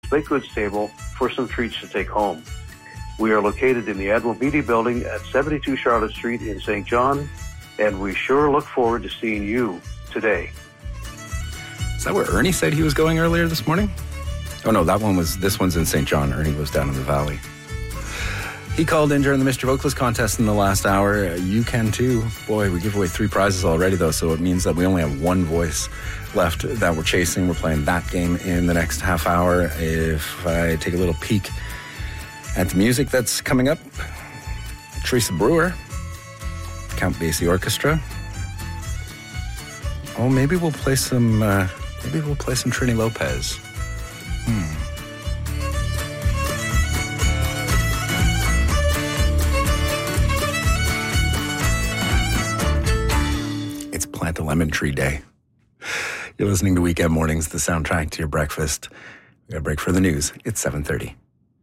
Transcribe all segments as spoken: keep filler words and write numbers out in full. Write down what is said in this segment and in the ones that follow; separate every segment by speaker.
Speaker 1: baked goods table for some treats to take home. We are located in the Admiral Beatty Building at seventy-two Charlotte Street in Saint John, and we sure look forward to seeing you today.
Speaker 2: Is that where Ernie said he was going earlier this morning? Oh no, that one was, this one's in Saint John. Ernie was down in the valley. He called in during the Mister Vocalist contest in the last hour. You can too. Boy, we give away three prizes already though, so it means that we only have one voice left that we're chasing. We're playing that game in the next half hour. If I take a little peek at the music that's coming up, Teresa Brewer, Count Basie Orchestra. Oh, maybe we'll play some, uh, maybe we'll play some Trini Lopez. Hmm. It's Plant a Lemon Tree Day. You're listening to Weekend Mornings, the soundtrack to your breakfast. We got a break for the news. It's seven thirty.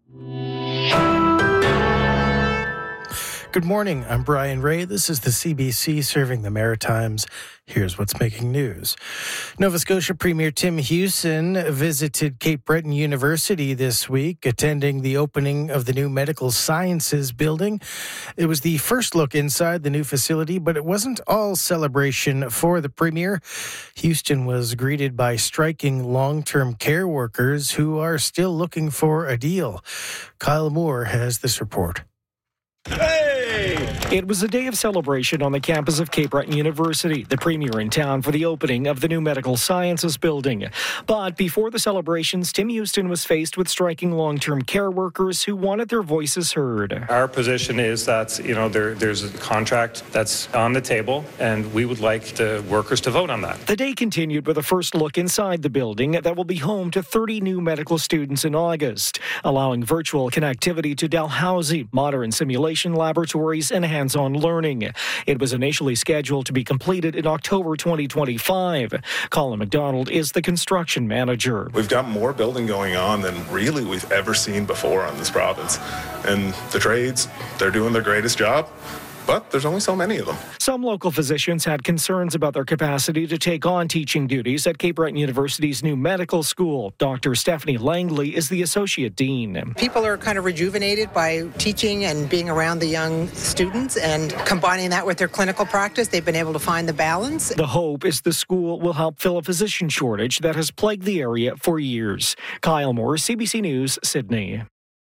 Speaker 3: Good morning. I'm Brian Ray. This is the C B C serving the Maritimes. Here's what's making news. Nova Scotia Premier Tim Houston visited Cape Breton University this week, attending the opening of the new Medical Sciences building. It was the first look inside the new facility, but it wasn't all celebration for the Premier. Houston was greeted by striking long-term care workers who are still looking for a deal. Kyle Moore has this report.
Speaker 4: Hey! It was a day of celebration on the campus of Cape Breton University, the premier in town for the opening of the new Medical Sciences building. But before the celebrations, Tim Houston was faced with striking long-term care workers who wanted their voices heard.
Speaker 5: Our position is that, you know, there, there's a contract that's on the table, and we would like the workers to vote on that.
Speaker 4: The day continued with a first look inside the building that will be home to thirty new medical students in August, allowing virtual connectivity to Dalhousie, modern simulation laboratories, and hands-on learning. It was initially scheduled to be completed in October twenty twenty-five. Colin McDonald is the construction manager.
Speaker 6: We've got more building going on than really we've ever seen before on this province. And the trades, they're doing their greatest job. But there's only so many of them.
Speaker 4: Some local physicians had concerns about their capacity to take on teaching duties at Cape Breton University's new medical school. Doctor Stephanie Langley is the associate dean.
Speaker 7: People are kind of rejuvenated by teaching and being around the young students, and combining that with their clinical practice, they've been able to find the balance.
Speaker 4: The hope is the school will help fill a physician shortage that has plagued the area for years. Kyle Moore, C B C News, Sydney.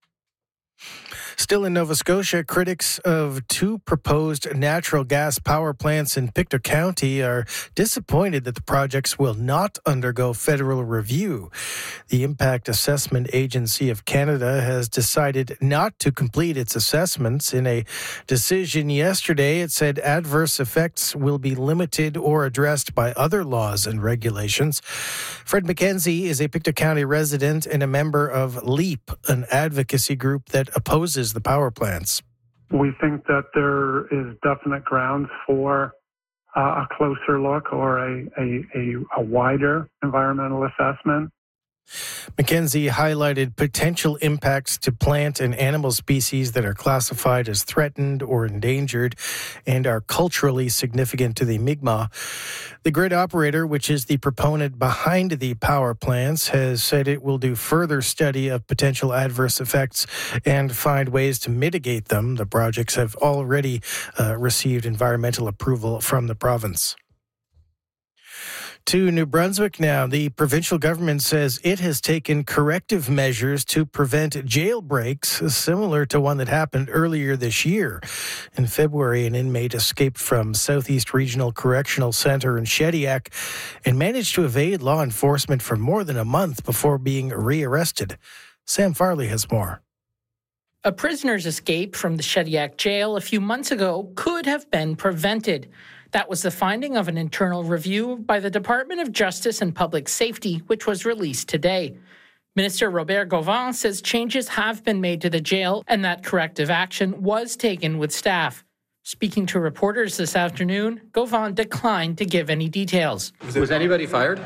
Speaker 3: Still in Nova Scotia, critics of two proposed natural gas power plants in Pictou County are disappointed that the projects will not undergo federal review. The Impact Assessment Agency of Canada has decided not to complete its assessments. In a decision yesterday, it said adverse effects will be limited or addressed by other laws and regulations. Fred McKenzie is a Pictou County resident and a member of LEAP, an advocacy group that opposes the power plants.
Speaker 8: We think that there is definite grounds for uh, a closer look or a, a, a, a wider environmental assessment.
Speaker 3: McKenzie highlighted potential impacts to plant and animal species that are classified as threatened or endangered and are culturally significant to the Mi'kmaq. The grid operator, which is the proponent behind the power plants, has said it will do further study of potential adverse effects and find ways to mitigate them. The projects have already uh, received environmental approval from the province. To New Brunswick now. The provincial government says it has taken corrective measures to prevent jailbreaks, similar to one that happened earlier this year. In February, an inmate escaped from Southeast Regional Correctional Centre in Shediac and managed to evade law enforcement for more than a month before being rearrested. Sam Farley has more.
Speaker 9: A prisoner's escape from the Shediac jail a few months ago could have been prevented. That was the finding of an internal review by the Department of Justice and Public Safety, which was released today. Minister Robert Gauvin says changes have been made to the jail and that corrective action was taken with staff. Speaking to reporters this afternoon, Gauvin declined to give any details.
Speaker 10: Was anybody fired?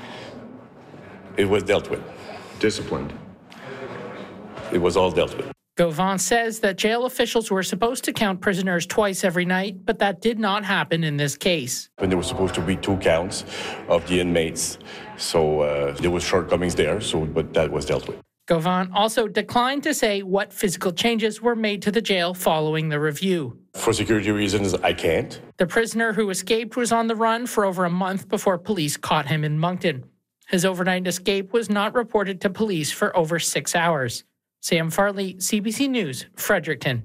Speaker 11: It was dealt with.
Speaker 10: Disciplined.
Speaker 11: It was all dealt with.
Speaker 9: Gauvin says that jail officials were supposed to count prisoners twice every night, but that did not happen in this case.
Speaker 11: When there were supposed to be two counts of the inmates, so uh, there was shortcomings there, so but that was dealt with.
Speaker 9: Gauvin also declined to say what physical changes were made to the jail following the review.
Speaker 11: For security reasons, I can't.
Speaker 9: The prisoner who escaped was on the run for over a month before police caught him in Moncton. His overnight escape was not reported to police for over six hours. Sam Farley, C B C News, Fredericton.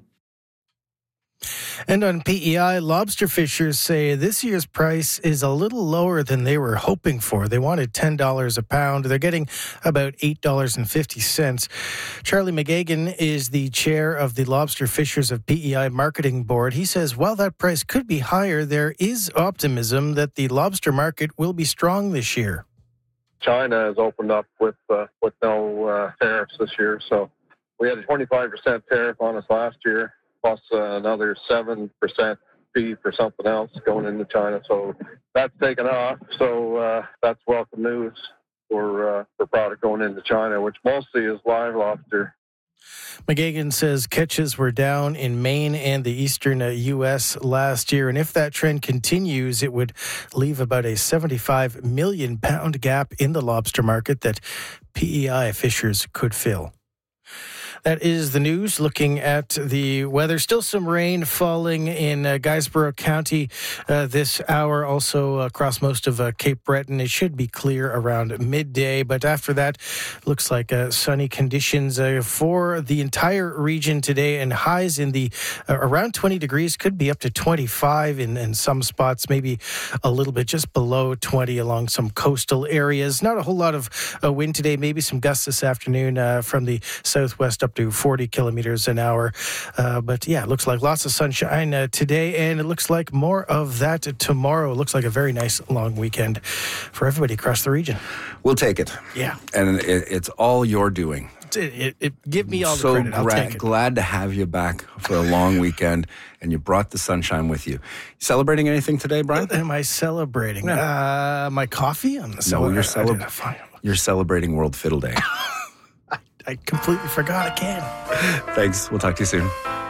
Speaker 3: And on P E I, lobster fishers say this year's price is a little lower than they were hoping for. They wanted ten dollars a pound. They're getting about eight dollars and fifty cents. Charlie McGagan is the chair of the Lobster Fishers of P E I Marketing Board. He says while that price could be higher, there is optimism that the lobster market will be strong this year.
Speaker 12: China has opened up with uh, with no uh, tariffs this year. So we had a twenty-five percent tariff on us last year, plus uh, another seven percent fee for something else going into China. So that's taken off. So uh, that's welcome news for, uh, for product going into China, which mostly is live lobster.
Speaker 3: McGagan says catches were down in Maine and the eastern uh, U S last year, and if that trend continues, it would leave about a seventy-five million pound gap in the lobster market that P E I fishers could fill. That is the news. Looking at the weather, still some rain falling in uh, Guysborough County uh, this hour, also across most of uh, Cape Breton. It should be clear around midday, but after that, looks like uh, sunny conditions uh, for the entire region today, and highs in the uh, around twenty degrees, could be up to twenty-five in, in some spots, maybe a little bit just below twenty along some coastal areas. Not a whole lot of uh, wind today, maybe some gusts this afternoon uh, from the southwest up to forty kilometers an hour. Uh, but yeah, it looks like lots of sunshine uh, today, and it looks like more of that tomorrow. It looks like a very nice long weekend for everybody across the region.
Speaker 2: We'll take it.
Speaker 3: Yeah.
Speaker 2: And it, it's all you're doing.
Speaker 3: It, it, it, give me all the
Speaker 2: so
Speaker 3: credit. I'll
Speaker 2: gra-
Speaker 3: take it.
Speaker 2: Glad to have you back for a long weekend, and you brought the sunshine with you. Celebrating anything today, Brian?
Speaker 3: What am I celebrating?
Speaker 2: Yeah.
Speaker 3: Uh, my coffee? I'm the
Speaker 2: no, you're,
Speaker 3: I,
Speaker 2: celeb-
Speaker 3: I
Speaker 2: you're celebrating World Fiddle Day.
Speaker 3: I completely forgot again.
Speaker 2: Thanks. We'll talk to you soon.